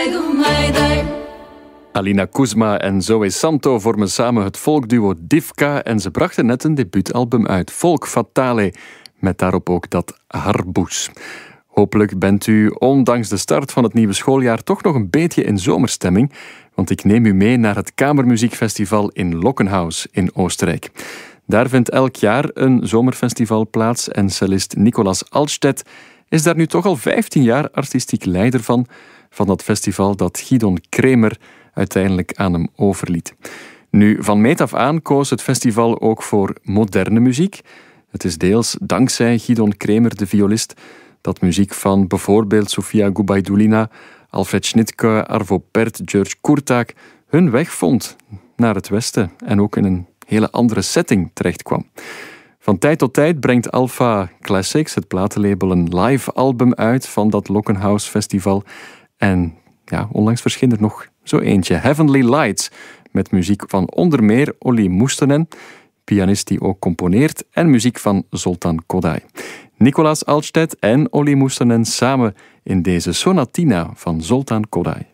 Alina Kuzma en Zoe Santo vormen samen het folkduo Divka en ze brachten net een debuutalbum uit, Folk Fatale, met daarop ook dat Harboes. Hopelijk bent u, ondanks de start van het nieuwe schooljaar, toch nog een beetje in zomerstemming, want ik neem u mee naar het Kamermuziekfestival in Lockenhaus in Oostenrijk. Daar vindt elk jaar een zomerfestival plaats en cellist Nicolas Altstedt is daar nu toch al 15 jaar artistiek leider van dat festival dat Gidon Kremer uiteindelijk aan hem overliet. Nu, van meet af aan koos het festival ook voor moderne muziek. Het is deels dankzij Gidon Kremer, de violist, dat muziek van bijvoorbeeld Sofia Gubaidulina, Alfred Schnittke, Arvo Pärt, George Kurtak hun weg vond naar het westen en ook in een hele andere setting terechtkwam. Van tijd tot tijd brengt Alpha Classics, het platenlabel, een live album uit van dat Lockenhaus Festival. En ja, onlangs verscheen er nog zo eentje, Heavenly Lights, met muziek van onder meer Olli Mustonen, pianist die ook componeert, en muziek van Zoltan Kodály. Nicolas Altstedt en Olli Mustonen samen in deze Sonatina van Zoltan Kodály.